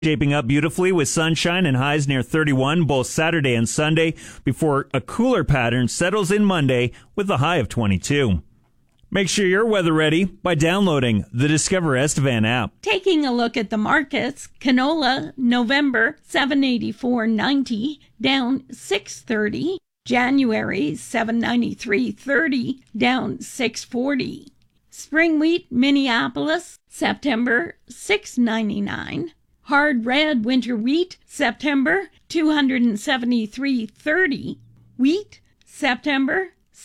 Shaping up beautifully with sunshine and highs near 31 both Saturday and Sunday before a cooler pattern settles in Monday with a high of 22. Make sure you're weather ready by downloading the Discover Estevan app. Taking a look at the markets, canola, November, $784.90, down $6.30. January, $793.30, down $6.40. Spring wheat, Minneapolis, September, $6.99. Hard red winter wheat, September, $273.30. Wheat, September,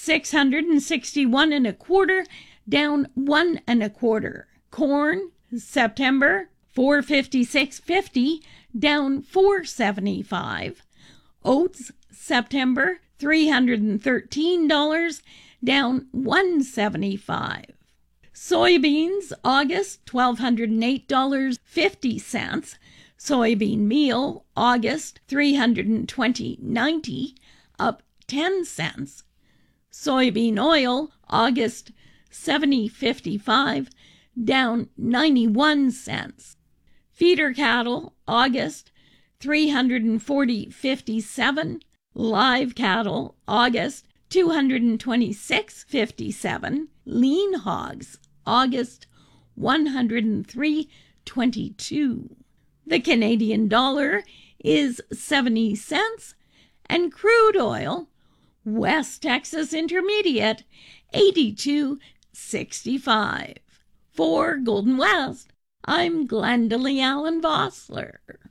$661.25, down 1.25. Corn, September, $456.50, down $4.75. Oats, September, $313, down $1.75. Soybeans, August, $1,208.50. Soybean meal, August, $320.90, up 10 cents. Soybean oil, August, $70.55, down 91 cents. Feeder cattle, August, $340.57. Live cattle, August, $226.57. Lean hogs, August, $103.22. The Canadian dollar is 70 cents, and crude oil, West Texas Intermediate, 82.65. For Golden West, I'm Glendalee Allen Vossler.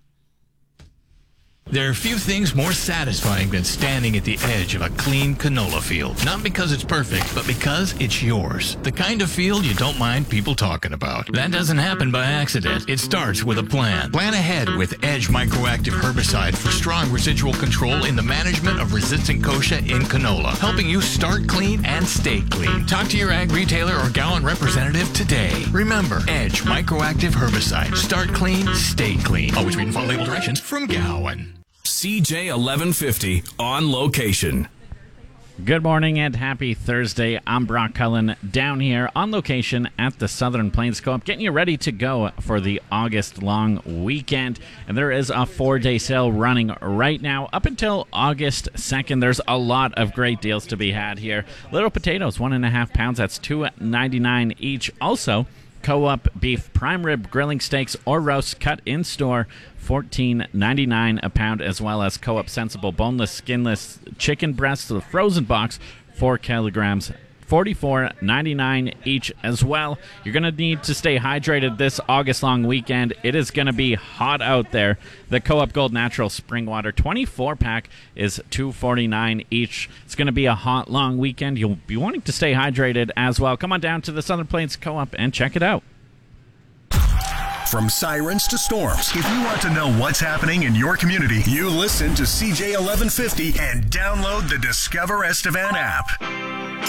There are few things more satisfying than standing at the edge of a clean canola field. Not because it's perfect, but because it's yours. The kind of field you don't mind people talking about. That doesn't happen by accident. It starts with a plan. Plan ahead with Edge Microactive Herbicide for strong residual control in the management of resistant kochia in canola, helping you start clean and stay clean. Talk to your ag retailer or Gowan representative today. Remember, Edge Microactive Herbicide. Start clean, stay clean. Always read and follow label directions from Gowan. CJ 1150 on location. Good morning and happy Thursday. I'm Brock Cullen down here on location at the Southern Plains Co-op, getting you ready to go for the August long weekend. And there is a 4-day sale running right now up until August 2nd. There's a lot of great deals to be had here. Little potatoes, 1.5 pounds, that's $2.99 each. Also, Co-op beef prime rib grilling steaks or roasts cut in store, $14.99 a pound, as well as Co-op sensible boneless, skinless chicken breasts, the frozen box, 4 kilograms, $44.99 each as well. You're going to need to stay hydrated this August-long weekend. It is going to be hot out there. The Co-op Gold Natural Spring Water 24-pack is $2.49 each. It's going to be a hot, long weekend. You'll be wanting to stay hydrated as well. Come on down to the Southern Plains Co-op and check it out. From sirens to storms, if you want to know what's happening in your community, you listen to CJ 1150 and download the Discover Estevan app.